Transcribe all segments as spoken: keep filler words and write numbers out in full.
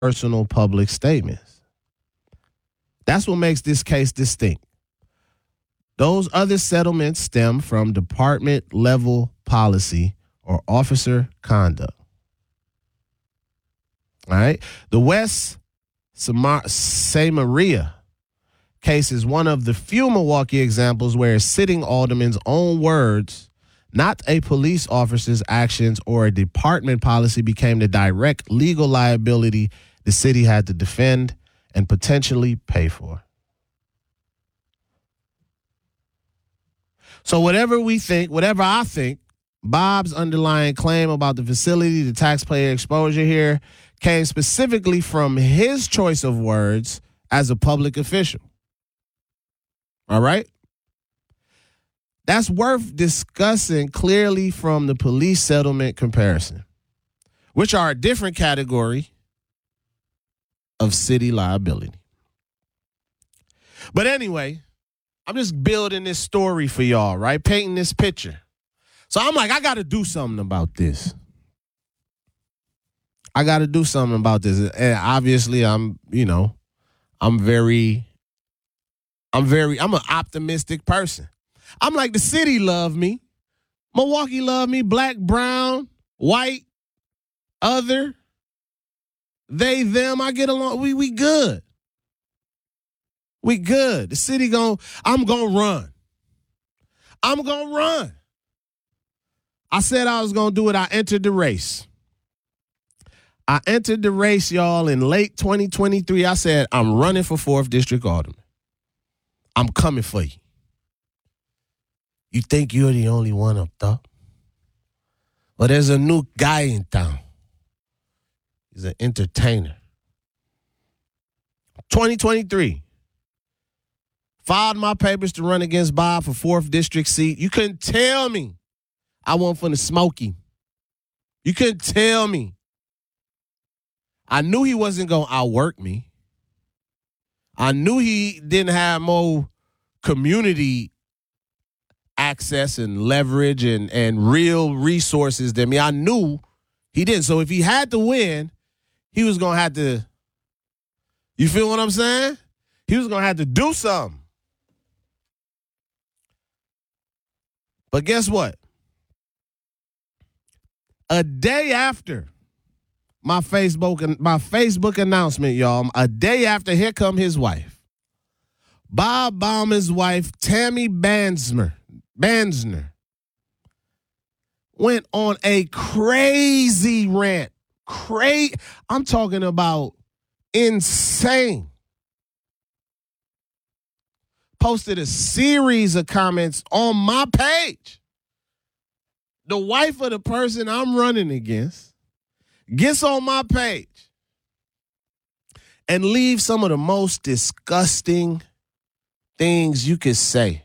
personal public statements. That's what makes this case distinct. Those other settlements stem from department level policy or officer conduct. All right. The West Samaria case is one of the few Milwaukee examples where a sitting alderman's own words, not a police officer's actions or a department policy, became the direct legal liability the city had to defend and potentially pay for. So whatever we think, whatever I think, Bob's underlying claim about the facility, the taxpayer exposure here, came specifically from his choice of words as a public official. All right? That's worth discussing clearly from the police settlement comparison, which are a different category of city liability. But anyway, I'm just building this story for y'all, right? Painting this picture. So I'm like, I got to do something about this. I got to do something about this. And obviously, I'm, you know, I'm very, I'm very, I'm an optimistic person. I'm like, the city love me. Milwaukee love me. Black, brown, white, other, they, them. I get along. We, we good. We good. The city gon', I'm going to run. I'm going to run. I said I was going to do it. I entered the race. I entered the race, y'all, in late twenty twenty-three. I said, I'm running for fourth District Alderman. I'm coming for you. You think you're the only one up top? Well, there's a new guy in town. He's an entertainer. twenty twenty-three. Filed my papers to run against Bob for fourth District seat. You couldn't tell me I wasn't finna smoke him. You couldn't tell me. I knew he wasn't going to outwork me. I knew he didn't have more community access and leverage and, and real resources than me. I knew he didn't. So if he had to win, he was going to have to, you feel what I'm saying? He was going to have to do something. But guess what? A day after my Facebook my Facebook announcement, y'all, a day after, here come his wife. Bob Bauman's wife, Tammy Banzner, Banzner, went on a crazy rant. Cra- I'm talking about insane. Posted a series of comments on my page. The wife of the person I'm running against gets on my page and leaves some of the most disgusting things you could say.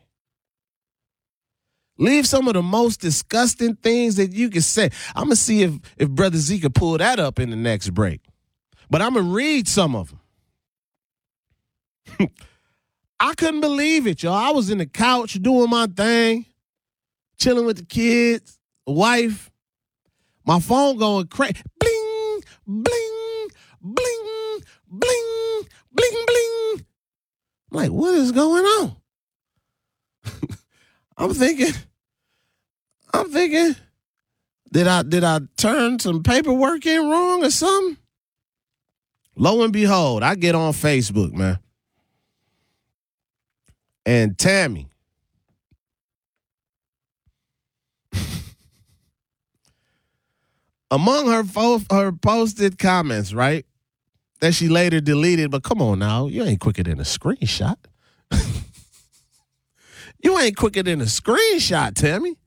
Leave some of the most disgusting things that you could say. I'm going to see if, if Brother Z could pull that up in the next break. But I'm going to read some of them. I couldn't believe it, y'all. I was in the couch doing my thing, chilling with the kids, the wife. My phone going crazy. Bling, bling, bling, bling, bling, bling. I'm like, what is going on? I'm thinking, I'm thinking, did I did I turn some paperwork in wrong or something? Lo and behold, I get on Facebook, man. And Tammy, among her fo- her posted comments, right, that she later deleted, but come on now, you ain't quicker than a screenshot. You ain't quicker than a screenshot, Tammy.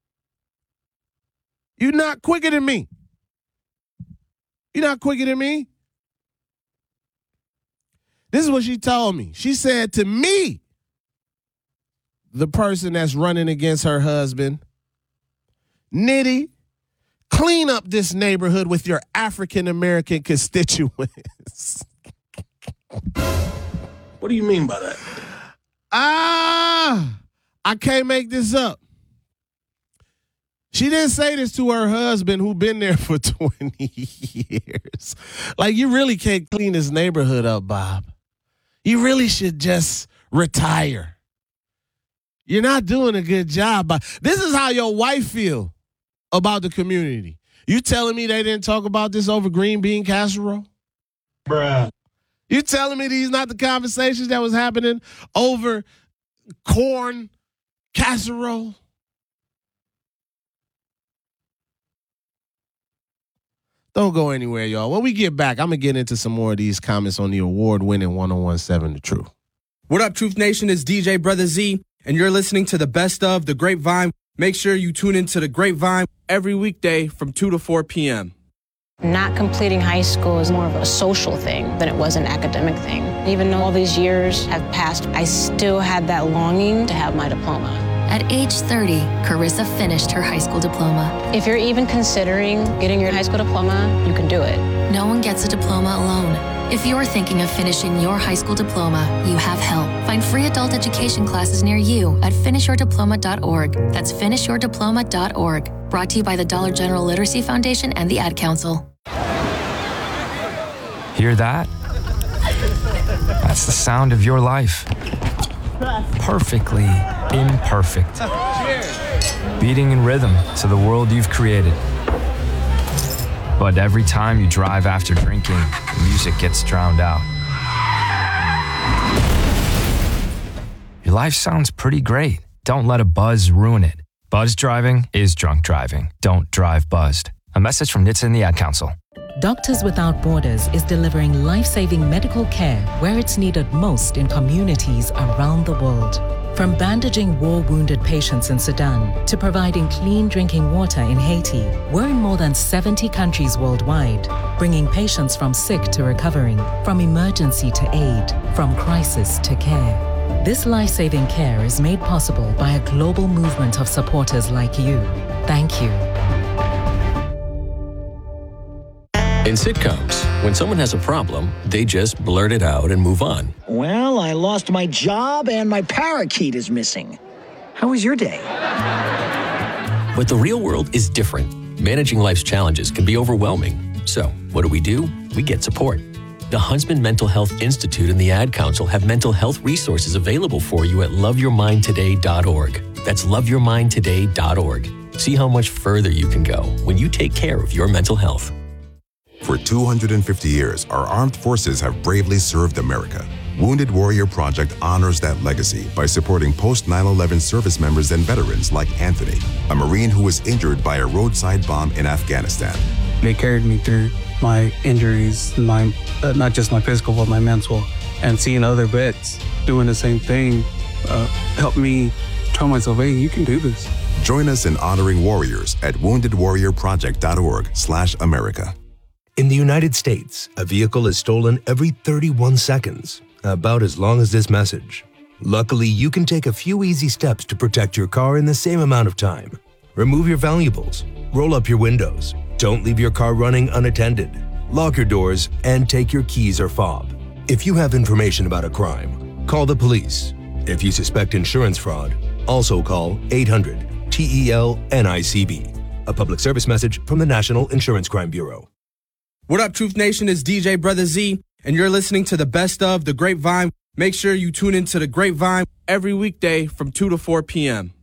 You're not quicker than me. You're not quicker than me. This is what she told me. She said to me, the person that's running against her husband, Nitty, clean up this neighborhood with your African-American constituents. What do you mean by that? Ah, I can't make this up. She didn't say this to her husband who been there for twenty years. Like, you really can't clean this neighborhood up, Bob. You really should just retire. You're not doing a good job. But this is how your wife feel about the community. You telling me they didn't talk about this over green bean casserole? Bruh. You telling me these not the conversations that was happening over corn casserole? Don't go anywhere, y'all. When we get back, I'm going to get into some more of these comments on the award-winning one oh one point seven The Truth. What up, Truth Nation? It's D J Brother Z, and you're listening to the best of The Grapevine. Make sure you tune into The Grapevine every weekday from two to four p.m. Not completing high school is more of a social thing than it was an academic thing. Even though all these years have passed, I still had that longing to have my diploma. At age thirty, Carissa finished her high school diploma. If you're even considering getting your high school diploma, you can do it. No one gets a diploma alone. If you're thinking of finishing your high school diploma, you have help. Find free adult education classes near you at finish your diploma dot org. That's finish your diploma dot org. Brought to you by the Dollar General Literacy Foundation and the Ad Council. Hear that? That's the sound of your life. Perfectly imperfect. Beating in rhythm to the world you've created. But every time you drive after drinking, the music gets drowned out. Your life sounds pretty great. Don't let a buzz ruin it. Buzz driving is drunk driving. Don't drive buzzed. A message from N H T S A and the Ad Council. Doctors Without Borders is delivering life-saving medical care where it's needed most in communities around the world. From bandaging war-wounded patients in Sudan to providing clean drinking water in Haiti, we're in more than seventy countries worldwide, bringing patients from sick to recovering, from emergency to aid, from crisis to care. This life-saving care is made possible by a global movement of supporters like you. Thank you. In sitcoms, when someone has a problem, they just blurt it out and move on. Well, I lost my job and my parakeet is missing. How was your day? But the real world is different. Managing life's challenges can be overwhelming. So, what do we do? We get support. The Huntsman Mental Health Institute and the Ad Council have mental health resources available for you at love your mind today dot org. That's love your mind today dot org. See how much further you can go when you take care of your mental health. For two hundred fifty years, our armed forces have bravely served America. Wounded Warrior Project honors that legacy by supporting post nine eleven service members and veterans like Anthony, a Marine who was injured by a roadside bomb in Afghanistan. They carried me through my injuries, my uh, not just my physical, but my mental. And seeing other vets doing the same thing uh, helped me tell myself, hey, you can do this. Join us in honoring warriors at wounded warrior project dot org slash America. In the United States, a vehicle is stolen every thirty-one seconds, about as long as this message. Luckily, you can take a few easy steps to protect your car in the same amount of time. Remove your valuables, roll up your windows, don't leave your car running unattended, lock your doors, and take your keys or fob. If you have information about a crime, call the police. If you suspect insurance fraud, also call eight hundred T E L N I C B. A public service message from the National Insurance Crime Bureau. What up, Truth Nation? It's D J Brother Z, and you're listening to the best of The Grapevine. Make sure you tune into The Grapevine every weekday from two to four p.m.